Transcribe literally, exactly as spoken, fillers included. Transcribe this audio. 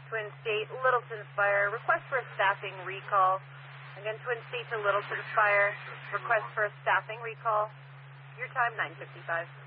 Twin State, Littleton Fire, request for a staffing recall. Again, Twin State to Littleton Fire, request for a staffing recall. Your time, nine fifty-five.